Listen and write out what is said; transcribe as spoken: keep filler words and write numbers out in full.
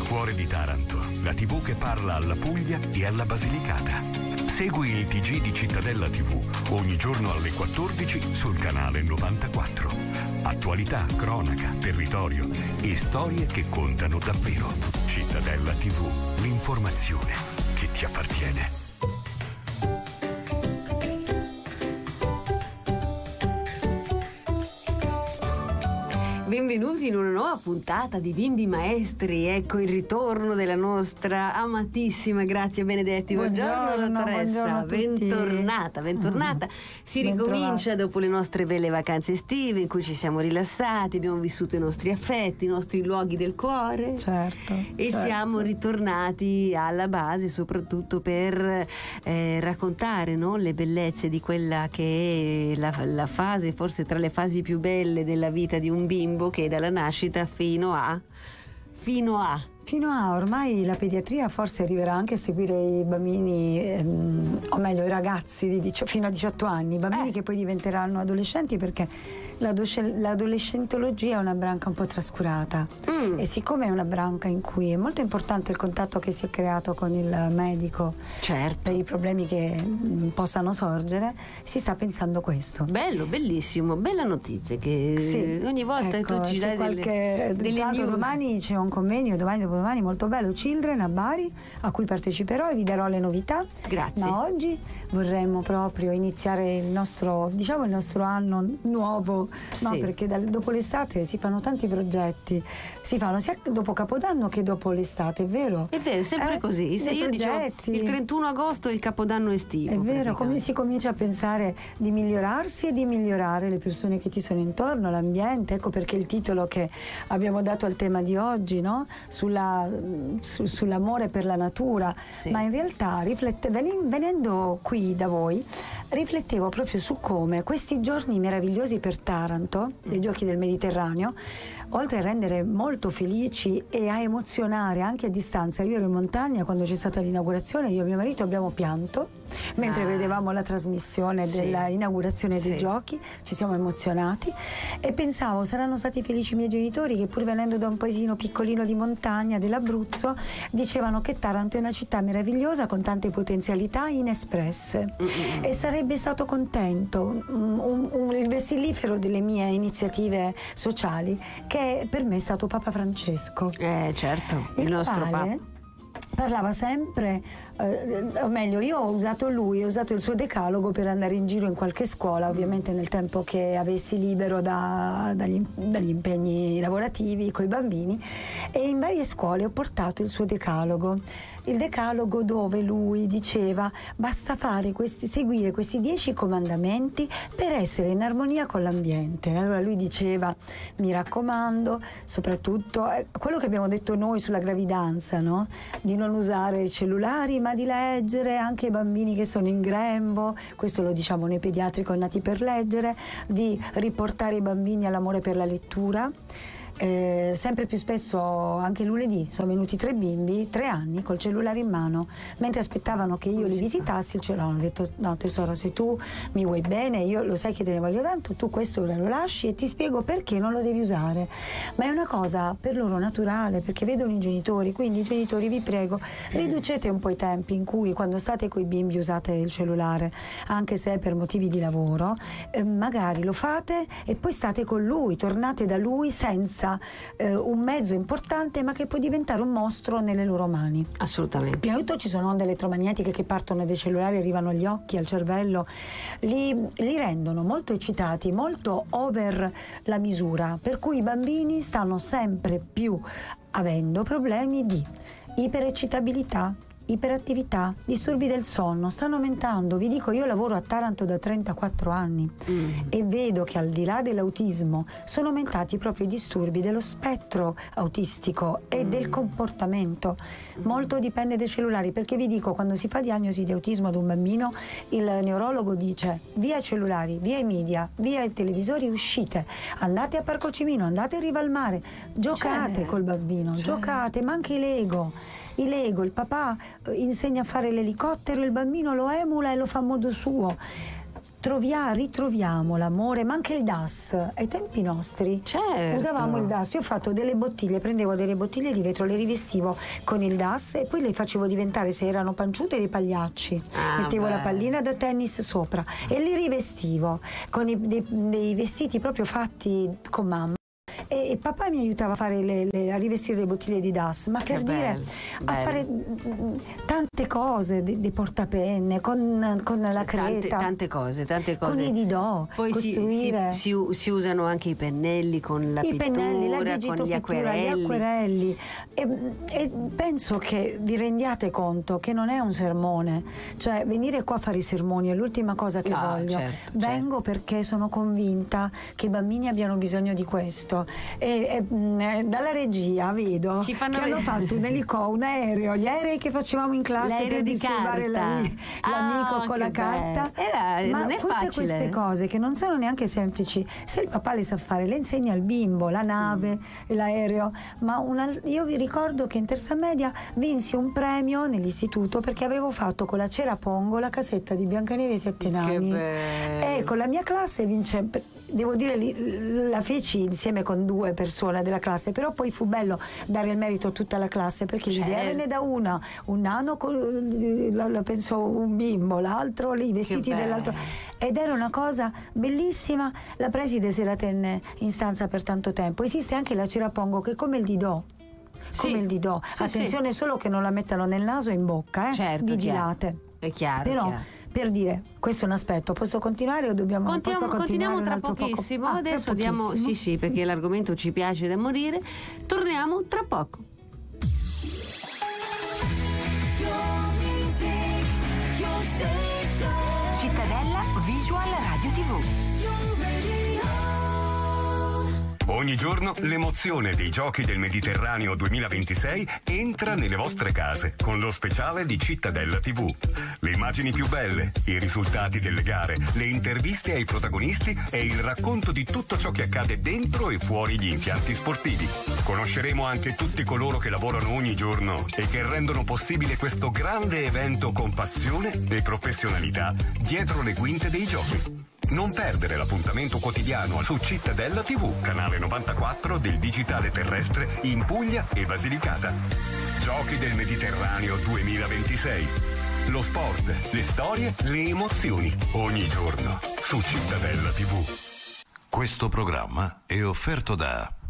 Cuore di Taranto, la tivù che parla alla Puglia e alla Basilicata. Segui il T G di Cittadella tivù ogni giorno alle quattordici sul canale novantaquattro. Attualità, cronaca, territorio e storie che contano davvero. Cittadella tivù, l'informazione che ti appartiene. Benvenuti in una nuova puntata di Bimbi Maestri. Ecco il ritorno della nostra amatissima Grazia Benedetti. Buongiorno, buongiorno dottoressa, buongiorno bentornata, bentornata. Si ricomincia dopo le nostre belle vacanze estive in cui ci siamo rilassati, abbiamo vissuto i nostri affetti, i nostri luoghi del cuore. Certo. E certo. siamo ritornati alla base soprattutto per eh, raccontare, no, le bellezze di quella che è la, la fase, forse tra le fasi più belle della vita di un bimbo, che è dalla nascita fino a fino a fino a ormai la pediatria forse arriverà anche a seguire i bambini, ehm, o meglio i ragazzi di dici, fino a diciotto anni, i bambini eh. che poi diventeranno adolescenti, perché l'adolescentologia è una branca un po' trascurata mm. e siccome è una branca in cui è molto importante il contatto che si è creato con il medico, certo, per i problemi che mh, possano sorgere, si sta pensando questo. Bello, bellissimo, bella notizia che sì. ogni volta ecco, tu ci dai qualche, delle, delle news. Domani c'è un convegno, domani dopodomani molto bello, Children a Bari, a cui parteciperò e vi darò le novità. Grazie. Ma oggi vorremmo proprio iniziare il nostro, diciamo il nostro anno nuovo. No, sì. perché dal, dopo l'estate si fanno tanti progetti, si fanno sia dopo Capodanno che dopo l'estate, è vero? È vero, è sempre eh, così. Se io progetti. dicevo il trentuno agosto è il Capodanno estivo. È vero, come si comincia a pensare di migliorarsi e di migliorare le persone che ti sono intorno, l'ambiente. Ecco perché il titolo che abbiamo dato al tema di oggi, no? Sulla, su, sull'amore per la natura, sì. Ma in realtà riflette, venendo qui da voi riflettevo proprio su come questi giorni meravigliosi per Taranto, dei Giochi del Mediterraneo, oltre a rendere molto felici e a emozionare anche a distanza. Io ero in montagna quando c'è stata l'inaugurazione, io e mio marito abbiamo pianto mentre ah. vedevamo la trasmissione sì. dell'inaugurazione dei sì. Giochi, ci siamo emozionati e pensavo saranno stati felici i miei genitori che, pur venendo da un paesino piccolino di montagna dell'Abruzzo, dicevano che Taranto è una città meravigliosa con tante potenzialità inespresse. Mm-hmm. E sarebbe stato contento un, un, un, il vessilifero delle mie iniziative sociali, che per me è stato Papa Francesco. Eh certo, il, il nostro Papa parlava sempre, eh, o meglio, io ho usato lui, ho usato il suo decalogo per andare in giro in qualche scuola, ovviamente nel tempo che avessi libero da, dagli, dagli impegni lavorativi coi bambini, e in varie scuole ho portato il suo decalogo. Il decalogo dove lui diceva basta fare questi, seguire questi dieci comandamenti per essere in armonia con l'ambiente. Allora lui diceva, mi raccomando, soprattutto eh, quello che abbiamo detto noi sulla gravidanza, no? Di non usare i cellulari ma di leggere anche i bambini che sono in grembo, questo lo diciamo noi pediatri con Nati per Leggere, di riportare i bambini all'amore per la lettura. Eh, sempre più spesso, anche lunedì sono venuti tre bimbi, tre anni, col cellulare in mano, mentre aspettavano che io li visitassi il cellulare. Ho detto no tesoro, se tu mi vuoi bene, io lo sai che te ne voglio tanto, tu questo ora lo lasci e ti spiego perché non lo devi usare. Ma è una cosa per loro naturale, perché vedono i genitori, quindi i genitori, vi prego, riducete un po' i tempi in cui quando state coi bimbi usate il cellulare, anche se è per motivi di lavoro, eh, magari lo fate e poi state con lui, tornate da lui senza Eh, un mezzo importante ma che può diventare un mostro nelle loro mani. Assolutamente. Prima di tutto ci sono onde elettromagnetiche che partono dai cellulari, arrivano agli occhi, al cervello, li, li rendono molto eccitati, molto over la misura, per cui i bambini stanno sempre più avendo problemi di iperecitabilità, iperattività, disturbi del sonno, stanno aumentando. Vi dico, io lavoro a Taranto da trentaquattro anni mm. e vedo che al di là dell'autismo sono aumentati proprio i disturbi dello spettro autistico e mm. del comportamento. Molto dipende dai cellulari, perché vi dico, quando si fa diagnosi di autismo ad un bambino, il neurologo dice via i cellulari, via i media, via i televisori, uscite, andate a Parco Cimino, andate a Riva al Mare, giocate C'è. col bambino, C'è. giocate, ma anche i Lego. I Lego, il papà insegna a fare l'elicottero, il bambino lo emula e lo fa a modo suo. trovia, ritroviamo l'amore, ma anche il D A S ai tempi nostri. Certo. Usavamo il D A S. Io ho fatto delle bottiglie, prendevo delle bottiglie di vetro, le rivestivo con il D A S e poi le facevo diventare, se erano panciute, dei pagliacci. Ah, mettevo beh. la pallina da tennis sopra e li rivestivo con i, dei, dei vestiti proprio fatti con mamma. E, e papà mi aiutava a fare le, le, a rivestire le bottiglie di D A S, ma Che per dire bello, a bello. fare mm, tante cose, dei, dei portapenne con, con la creta, Tante, tante cose, tante cose. con i didò, Poi si, costruire si, si, si usano anche i pennelli con la i pittura, pennelli, la con gli digitopittura, acquerelli. gli acquerelli. E, e penso che vi rendiate conto che non è un sermone, cioè venire qua a fare i sermoni è l'ultima cosa che No, voglio. certo, Vengo certo. perché sono convinta che i bambini abbiano bisogno di questo. E, e mh, dalla regia vedo Ci fanno che hanno vedere- fatto un elico, un aereo, gli aerei che facevamo in classe L'aereo per di disturbare la- carta. l'amico Ah, con la che carta. bello. Era- Ma non è tutte facile. queste cose che non sono neanche semplici, se il papà le sa fare, le insegna al bimbo, la nave, Mm. l'aereo. Ma una, io vi ricordo che in terza media vinsi un premio nell'istituto perché avevo fatto con la cera Pongo la casetta di Biancaneve e i Sette Nani. bello. E con la mia classe vince, devo dire, li- la feci insieme con due persone della classe, però poi fu bello dare il merito a tutta la classe perché l'idea Certo. venne da una, un nano con, lo, lo penso un bimbo, l'altro lì, i vestiti bello. dell'altro, ed era una cosa bellissima. La preside se la tenne in stanza per tanto tempo. Esiste anche la cera Pongo che è come il didò, come Sì. il didò, Sì, attenzione sì. solo che non la mettano nel naso e in bocca, eh? Certo, vigilate. È chiaro, Però chiaro. per dire, questo è un aspetto, posso continuare o dobbiamo Continuiamo, posso continuare continuiamo un tra altro poco? pochissimo. Ah, tra Adesso diamo. pochissimo. Sì, sì, perché l'argomento ci piace da morire. Torniamo tra poco. Cittadella Visual Radio tivù. Ogni giorno l'emozione dei Giochi del Mediterraneo duemilaventisei entra nelle vostre case con lo speciale di Cittadella tivù. Le immagini più belle, i risultati delle gare, le interviste ai protagonisti e il racconto di tutto ciò che accade dentro e fuori gli impianti sportivi. Conosceremo anche tutti coloro che lavorano ogni giorno e che rendono possibile questo grande evento con passione e professionalità dietro le quinte dei Giochi. Non perdere l'appuntamento quotidiano su Cittadella tivù, canale novantaquattro del digitale terrestre in Puglia e Basilicata. Giochi del Mediterraneo duemilaventisei. Lo sport, le storie, le emozioni, ogni giorno su Cittadella tivù. Questo programma è offerto da